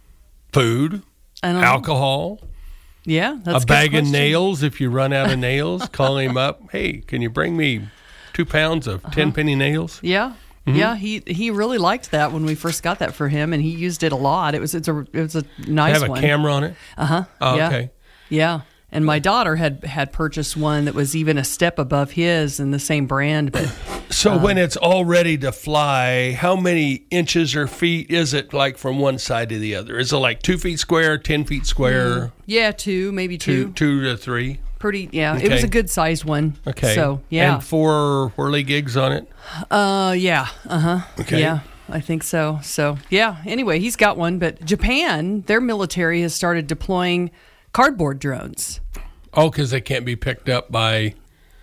S4: food, alcohol?
S18: Yeah, that's
S4: a bag of nails if you run out of nails. Call him up. Hey, can you bring me 2 pounds of 10-penny nails?
S18: Yeah. Mm-hmm. Yeah, he really liked that when we first got that for him, and he used it a lot. It was a nice one.
S4: Have a camera on it?
S18: Uh-huh.
S4: Oh,
S18: yeah.
S4: Okay.
S18: Yeah. And my daughter had purchased one that was even a step above his in the same brand. But
S4: so when it's all ready to fly, how many inches or feet is it like from one side to the other? Is it like 2 feet square, 10 feet square?
S18: Yeah, maybe two.
S4: 2 to 3.
S18: Pretty, yeah.
S4: Okay.
S18: It was a good sized one.
S4: Okay.
S18: So, yeah.
S4: And 4 whirly gigs on it?
S18: Yeah. Uh-huh.
S4: Okay.
S18: Yeah, I think so. So, yeah. Anyway, he's got one. But Japan, their military has started deploying cardboard drones.
S4: Oh, because they can't be picked up by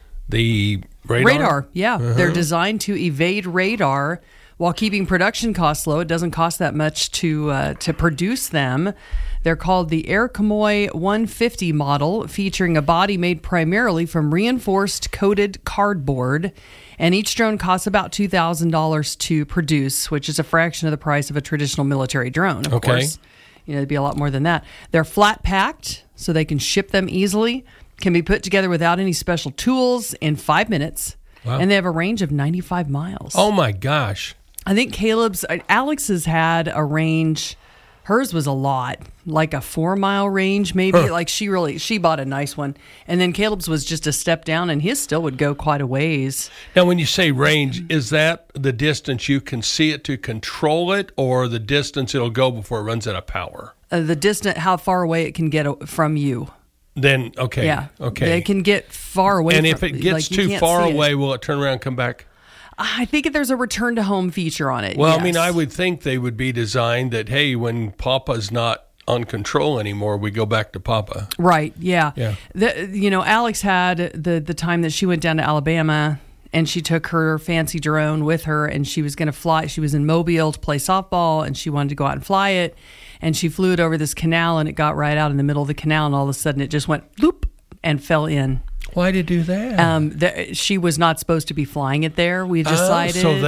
S4: the radar?
S18: Yeah. Uh-huh. They're designed to evade radar while keeping production costs low. It doesn't cost that much to produce them. They're called the Air Comoy 150 model, featuring a body made primarily from reinforced coated cardboard. And each drone costs about $2,000 to produce, which is a fraction of the price of a traditional military drone, of course. It'd be a lot more than that. They're flat packed, so they can ship them easily. Can be put together without any special tools in 5 minutes. Wow. And they have a range of 95 miles.
S4: Oh, my gosh.
S18: I think Alex's had a range. Hers was a lot, like a 4-mile range, maybe. Like she bought a nice one. And then Caleb's was just a step down, and his still would go quite a ways.
S4: Now, when you say range, is that the distance you can see it to control it, or the distance it'll go before it runs out of power?
S18: The distance, how far away it can get from you.
S4: Then, okay.
S18: Yeah.
S4: Okay.
S18: They can get far away.
S4: And if it gets too far away, will it turn around and come back?
S18: I think there's a return to home feature on it.
S4: Well,
S18: yes.
S4: I mean, I would think they would be designed that, hey, when Papa's not on control anymore, we go back to Papa.
S18: Right, yeah.
S4: Yeah.
S18: Alex had the time that she went down to Alabama and she took her fancy drone with her and she was going to fly. She was in Mobile to play softball and she wanted to go out and fly it. And she flew it over this canal and it got right out in the middle of the canal and all of a sudden it just went bloop and fell in.
S4: Why did you do that?
S18: She was not supposed to be flying it there. We decided.
S4: So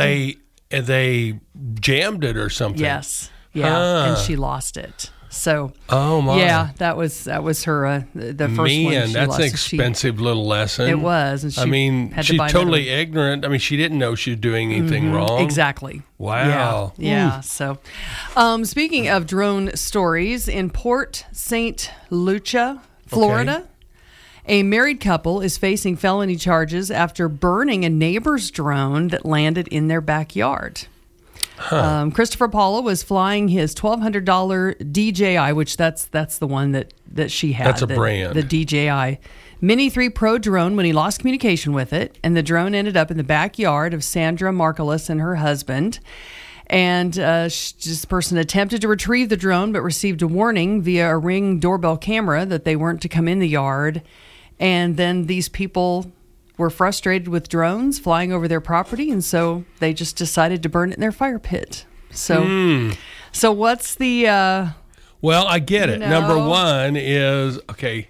S4: they jammed it or something.
S18: Yes. Yeah. And she lost it. So.
S4: Oh my.
S18: Yeah, that was her the first one.
S4: Man, that's an expensive little lesson.
S18: It was. And
S4: she's totally ignorant. I mean, she didn't know she was doing anything wrong.
S18: Exactly.
S4: Wow.
S18: Yeah. So, speaking of drone stories, in Port St. Lucia, Florida. Okay. A married couple is facing felony charges after burning a neighbor's drone that landed in their backyard. Huh. Christopher Paula was flying his $1,200 DJI, which that's the one that she had.
S4: That's a brand.
S18: The DJI Mini 3 Pro drone when he lost communication with it, and the drone ended up in the backyard of Sandra Marcalis and her husband. And this person attempted to retrieve the drone but received a warning via a Ring doorbell camera that they weren't to come in the yard. And then these people were frustrated with drones flying over their property, and so they just decided to burn it in their fire pit. So, so what's the...
S4: well, I get it. Number one is, okay,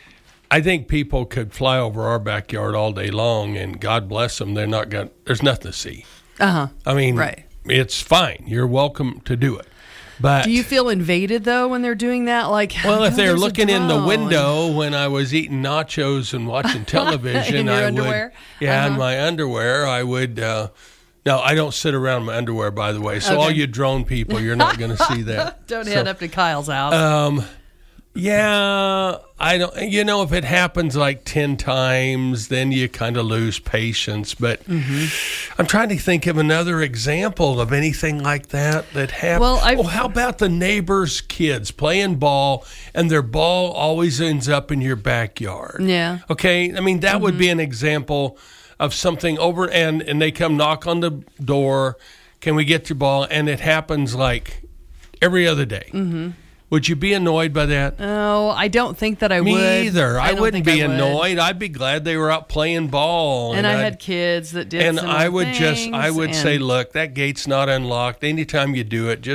S4: I think people could fly over our backyard all day long, and God bless them, there's nothing to see.
S18: Uh-huh.
S4: I mean,
S18: right.
S4: It's fine. You're welcome to do it.
S19: But
S18: do you feel invaded though when they're doing that? Like,
S19: well, if they're
S18: there's a
S19: looking in the
S18: drone.
S19: window when I was eating nachos and watching television,
S18: In your
S19: I
S18: underwear?
S19: would, in my underwear, I would. No, I don't sit around in my underwear, by the way. So
S18: Okay.
S19: all you drone people, you're not going to see that.
S18: Don't head up to Kyle's house.
S19: Yeah, I don't. You know, if it happens like 10 times, then you kind of lose patience. But I'm trying to think of another example of anything like that happened.
S18: Well,
S19: how about the neighbors' kids playing ball, and their ball always ends up in your backyard?
S18: Yeah.
S19: Okay, I mean that would be an example of something over, and they come knock on the door. Can we get your ball? And it happens like every other day.
S18: Mm-hmm.
S19: Would you be annoyed by that?
S18: Oh, I don't think that I would.
S19: Me either. I
S18: don't
S19: wouldn't
S18: think
S19: be
S18: I would.
S19: annoyed. I'd be glad they were out playing ball.
S18: And I had kids that did
S19: and
S18: similar
S19: I would
S18: things,
S19: say, look, that gate's not unlocked. Anytime you do it,